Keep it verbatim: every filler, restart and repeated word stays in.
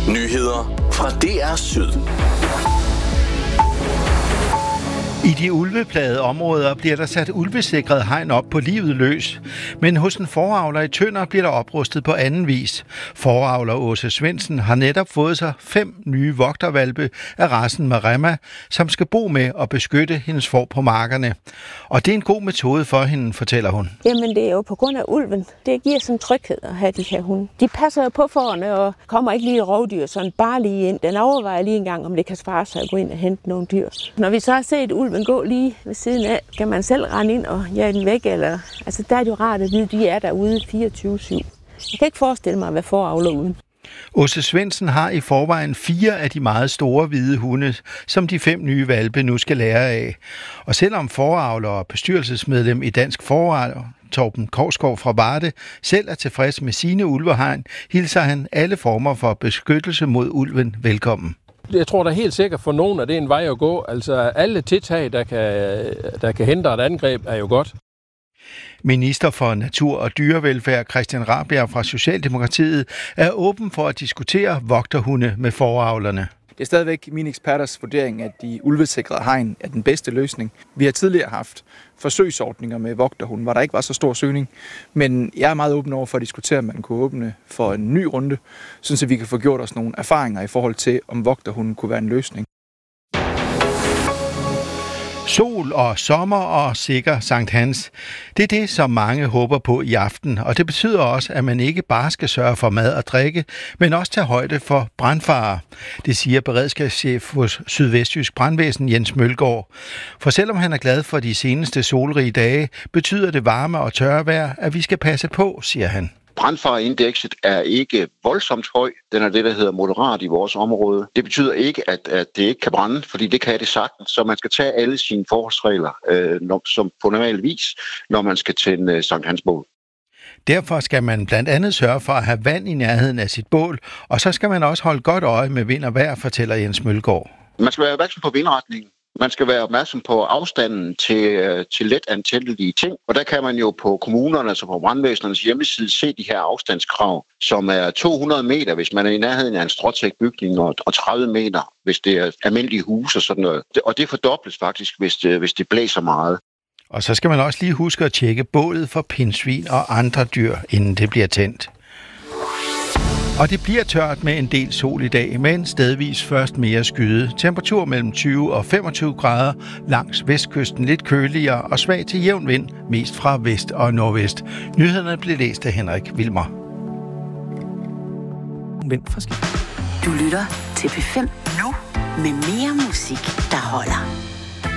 Nyheder fra D R Syd. I de ulveplagede områder bliver der sat ulvesikret hegn op på livet løs, men hos en fåreavler i Tønder bliver der oprustet på anden vis. Fåreavler Åse Svendsen har netop fået sig fem nye vogtervalpe af racen Maremma, som skal bo med og beskytte hendes får på markerne. Og det er en god metode for hende, fortæller hun. Jamen det er jo på grund af ulven. Det giver sådan tryghed at have de her hunde. De passer jo på fårene og kommer ikke lige rovdyr sådan bare lige ind. Den overvejer lige en gang, om det kan svare sig at gå ind og hente nogle dyr. Når vi så har set ulven gå lige ved siden af, kan man selv rende ind og jage den væk. Eller, altså der er det jo rart at vide, at de er derude fireogtyve syv. Jeg kan ikke forestille mig, hvad fåreavler uden. Åse Svendsen har i forvejen fire af de meget store hvide hunde, som de fem nye hvalpe nu skal lære af. Og selvom fåreavler og bestyrelsesmedlem i Dansk Fåreavl, Torben Korsgaard fra Varde, selv er tilfreds med sine ulvehegn, hilser han alle former for beskyttelse mod ulven velkommen. Jeg tror da helt sikkert for nogen, at det er en vej at gå. Altså alle tiltag, der kan, der kan hindre et angreb, er jo godt. Minister for Natur og Dyrevelfærd Christian Rabjerg fra Socialdemokratiet er åben for at diskutere vogterhunde med fåreavlerne. Det er stadigvæk mine eksperters vurdering, at de ulvesikrede hegn er den bedste løsning. Vi har tidligere haft forsøgsordninger med vogterhunde, hvor der ikke var så stor søgning. Men jeg er meget åben over for at diskutere, om man kunne åbne for en ny runde, så vi kan få gjort os nogle erfaringer i forhold til, om vogterhunden kunne være en løsning. Sol og sommer og sikker Sankt Hans. Det er det, som mange håber på i aften, og det betyder også, at man ikke bare skal sørge for mad og drikke, men også tage højde for brandfare. Det siger beredskabschef hos Sydvestjysk Brandvæsen Jens Mølgaard. For selvom han er glad for de seneste solrige dage, betyder det varme og tørre vejr, at vi skal passe på, siger han. Brandfareindekset er ikke voldsomt høj. Den er det, der hedder moderat i vores område. Det betyder ikke, at, at det ikke kan brænde, fordi det kan det sagtens. Så man skal tage alle sine forholdsregler øh, når, som på normal vis, når man skal tænde øh, Sankt Hans bål. Derfor skal man blandt andet sørge for at have vand i nærheden af sit bål, og så skal man også holde godt øje med vind og vejr, fortæller Jens Mølgaard. Man skal være opmærksom på vindretningen. Man skal være opmærksom på afstanden til, til let antændelige ting, og der kan man jo på kommunerne, altså på brandvæsenernes hjemmeside, se de her afstandskrav, som er to hundrede meter, hvis man er i nærheden af en stråtækbygning, og tredive meter, hvis det er almindelige huse og sådan noget. Og det fordobles faktisk, hvis det, hvis det blæser meget. Og så skal man også lige huske at tjekke bålet for pindsvin og andre dyr, inden det bliver tændt. Og det bliver tørt med en del sol i dag, men stedvis først mere skyde. Temperatur mellem tyve og femogtyve grader, langs vestkysten lidt køligere og svag til jævn vind, mest fra vest og nordvest. Nyhederne blev læst af Henrik Wilmer. Vind fra skift. Du lytter til P fem nu med mere musik, der holder.